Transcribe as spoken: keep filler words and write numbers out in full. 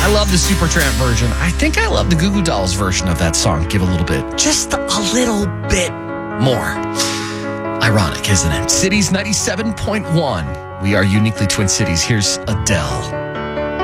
I love the Supertramp version. I think I love the Goo Goo Dolls version of that song. Give a little bit, just a little bit more. Ironic, isn't it? Cities ninety-seven point one. We are uniquely Twin Cities. Here's Adele.